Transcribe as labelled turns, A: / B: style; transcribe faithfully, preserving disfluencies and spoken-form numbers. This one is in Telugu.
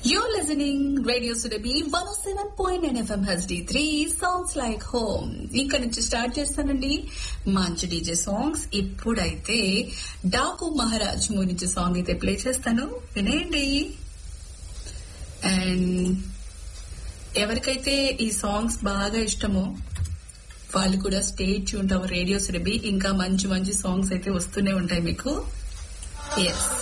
A: You're listening Radio Surabhi one oh seven point nine F M H D three Sounds Like Home. ఇక్కడ నుంచి స్టార్ట్ చేస్తానండి మంచి డీజే సాంగ్స్. ఇప్పుడైతే డాకు మహారాజ్ మూవీ నుంచి సాంగ్ అయితే ప్లే చేస్తాను, వినేయండి. అండ్ ఎవరికైతే ఈ సాంగ్స్ బాగా ఇష్టమో వాళ్ళు కూడా stay tune to radio Surabhi. ఇంకా మంచి మంచి సాంగ్స్ అయితే వస్తూనే ఉంటాయి మీకు. ఎస్,